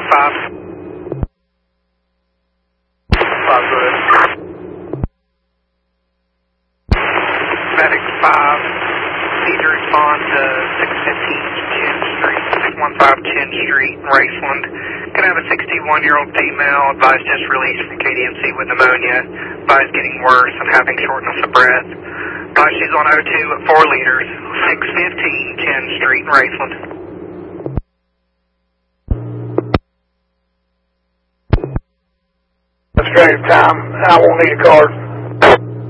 5. 5, go ahead. Medic 5, need to respond to 615 10th Street, 615 10th Street, Raceland. Can I have a 61-year-old female, advised just released from KDMC with pneumonia, advised getting worse and having shortness of breath. Advised she's on O2 at 4 liters, 615 10th Street, Raceland. Australian time, I won't need a card.